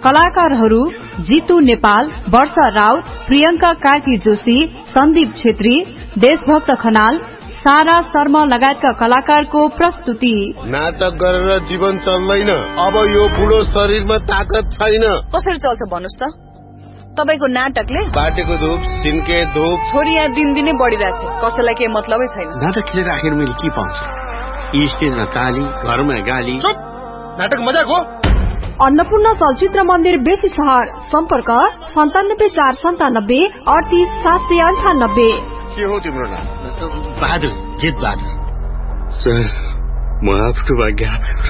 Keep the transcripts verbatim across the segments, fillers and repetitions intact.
कलाकारहरू जितु नेपाल, वर्षा राउत, प्रियंका कार्की जोशी, सन्दीप छेत्री, देशभक्त खनाल, सारा शर्मा लगायतका कलाकारको प्रस्तुति। नाटक गरेर जीवन चल्दैन, अब यो बुढो शरीरमा ताकत छैन। कसरी चल्छ भन्नुस् त? तपाईको नाटकले बाटेको धूप सिन्के धूप छोरी यहाँ दिनदिनै बढिरहेछ, कसैलाई केही मतलबै छैन। नाटक खेलेर आखिर मैले के पाउँछु? स्टेजमा ताली, घरमा गाली। नाटक मजाक हो। अन्नपूर्ण चलचित्र मन्दिर बेसी सहर, सम्पर्क सन्तानब्बे चार सन्तानब्बे अडतिस सात सय अन्ठानब्बे। के हो तिम्रो नाम? बहादुर, जित बहादुर। सर, म आफ्नो भाग्य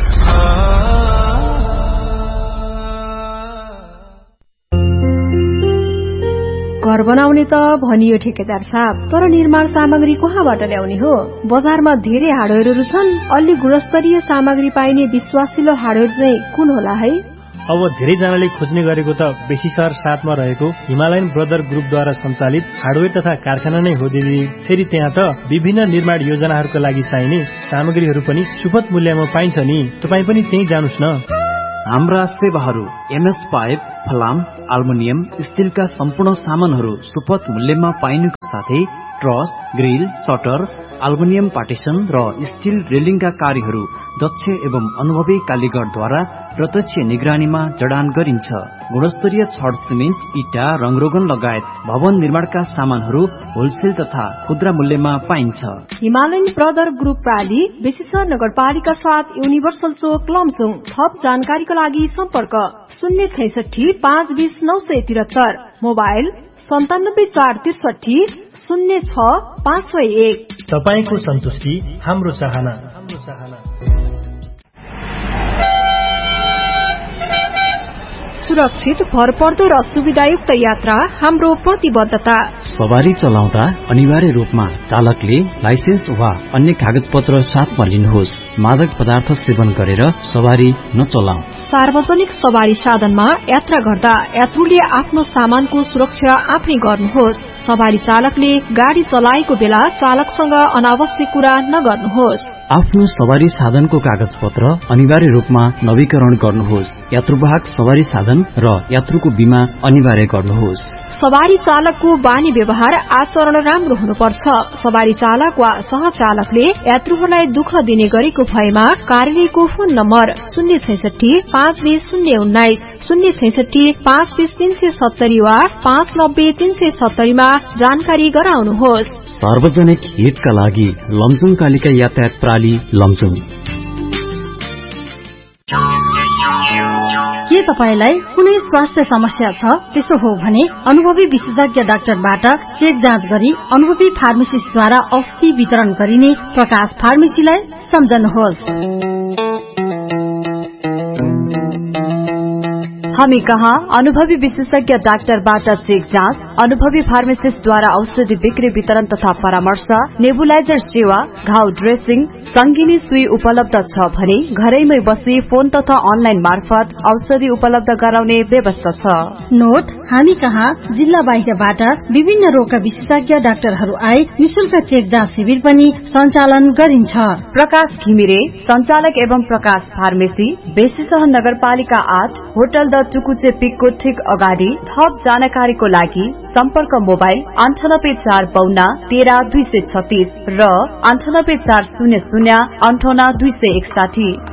घर बनाउने त भनियो ठेकेदार साहब, तर निर्माण सामग्री कहाँबाट ल्याउने हो? बजारमा धेरै हार्डवेयरहरू छन्, अलि गुणस्तरीय सामग्री पाइने विश्वासिलो हार्डवेयर चाहिँ कुन होला है? अब धेरैजनाले खोज्ने गरेको त बेसी सहर सातमा रहेको हिमालयन ब्रदर ग्रुपद्वारा सञ्चालित हार्डवेयर तथा कारखाना नै हो दिदी। फेरि त्यहाँ त विभिन्न निर्माण योजनाहरूका लागि चाहिने सामग्रीहरू पनि सुपथ मूल्यमा पाइन्छ नि। तपाईँ पनि त्यही जानुस् न। हाम्रा सेवाहरू एमएस पाइप, फलाम, अल्मुनियम, स्टिलका सम्पूर्ण सामानहरू सुपथ मूल्यमा पाइनुको साथै truss, grill, shutter, aluminium partition र स्टिल रेलिङका कार्यहरू दक्ष एवं अनुभवी कालीगरद्वारा प्रत्यक्ष निगरानीमा जडान गरिन्छ। गुणस्तरीय छड, सिमेन्ट, इटा, रङरोगन लगायत भवन निर्माणका सामानहरू होलसेल तथा खुद्रा मूल्यमा पाइन्छ। हिमालयन ब्रदर ग्रुप प्राली, बेसीसर नगरपालिका साथ, युनिभर्सल चोक, लमसुङ। थप जानकारीका लागि सम्पर्क शून्य छैसठी पाँच बीस नौ सय तिहत्तर, मोबाइल सन्तानब्बे चार त्रिसठी शून्य छ पाँच सय एक। तपाईको सन्तुष्टि हाम्रो चाहना। सुरक्षित, भरपर्दो र सुविधायुक्त यात्रा हाम्रो प्रतिबद्धता। सवारी चलाउँदा अनिवार्य रूपमा चालकले लाइसेन्स वा अन्य कागज पत्र साथमा लिनुहोस्। मादक पदार्थ सेवन गरेर सवारी नचलाऊ। सार्वजनिक सवारी साधनमा यात्रा गर्दा यात्रुले आफ्नो सामानको सुरक्षा आफै गर्नुहोस्। सवारी चालकले गाडी चलाएको बेला चालकसँग अनावश्यक कुरा नगर्नुहोस्। आफ्नो सवारी साधनको कागज पत्र अनिवार्य रूपमा नवीकरण गर्नुहोस्। यात्रुवाहक सवारी साधन र यात्रुको बीमा अनिवार्य गर्नुहोस्। सवारी चालकको बानी व्यवहार आचरण राम्रो हुनुपर्छ। सवारी चालक वा सहचालकले यात्रुहरूलाई दुःख दिने गरेको भएमा कार्यालयको फोन नम्बर शून्य छैसठी पाँच बीस शून्य उन्नाइस, शून्य छैसठी पाँच बीस तीन सय सत्तरी वा पाँच नब्बे तीन सय सत्तरीमा जानकारी गराउनुहोस्। सार्वजनिक हितका लागि लमजुङ कालिका यातायात प्राली, लमजुङ। के तपाईलाई कुनै स्वास्थ्य समस्या छ? त्यसो हो भने अनुभवी विशेषज्ञ डाक्टरबाट चेक जाँच गरी अनुभवी फार्मेसिस्टद्वारा औषधि वितरण गरिने प्रकाश फार्मेसीलाई सम्झनुहोस्। हामी कहाँ अनुभवी विशेषज्ञ डाक्टरबाट चेक जाँच, अनुभवी फार्मासिस्टद्वारा औषधि बिक्री वितरण तथा परामर्श, नेबुलाइजर सेवा, घाउ ड्रेसिङ, संगिनी सुई उपलब्ध छ भने घरैमै बसी फोन तथा अनलाइन मार्फत औषधि उपलब्ध गराउने व्यवस्था छ। नोट, हामी कहाँ जिल्ला बाहिरबाट विभिन्न रोगका विशेषज्ञ डाक्टरहरू आए निशुल्क चेक जाँच शिविर पनि सञ्चालन गरिन्छ। प्रकाश घिमिरे संचालक एवं प्रकाश फार्मेसी, बेसीसहर नगरपालिका आठ, होटल द टुकुचे पिकको ठिक अगाडि। थप जानकारीको लागि सम्पर्क मोबाइल अन्ठानब्बे चार बाउन्न तेह्र दुई सय छत्तीस र अन्ठानब्बे चार शून्य शून्य अन्ठाउन्न दुई सय एकसाठी।